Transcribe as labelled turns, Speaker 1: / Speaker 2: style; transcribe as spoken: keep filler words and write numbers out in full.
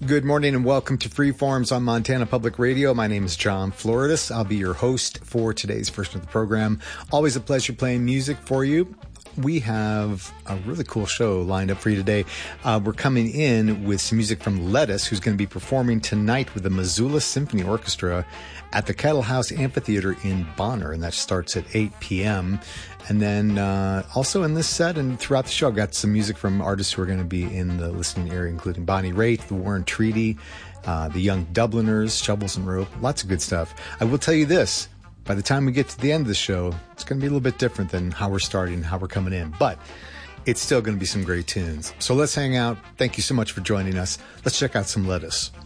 Speaker 1: Good morning and welcome to Freeforms on Montana Public Radio. My name is John Floridis. I'll be your host for today's version of the program. Always a pleasure playing music for you. We have a really cool show lined up for you today. Uh, we're coming in with some music from Lettuce, who's going to be performing tonight with the Missoula Symphony Orchestra at the Kettle House Amphitheater in Bonner, and that starts at eight p.m. And then uh, also in this set and throughout the show, I've got some music from artists who are going to be in the listening area, including Bonnie Raitt, the Warren Treaty, uh, the Young Dubliners, Shovels and Rope, lots of good stuff. I will tell you this, by the time we get to the end of the show, it's going to be a little bit different than how we're starting and how we're coming in, but it's still going to be some great tunes. So let's hang out. Thank you so much for joining us. Let's check out some Lettuce.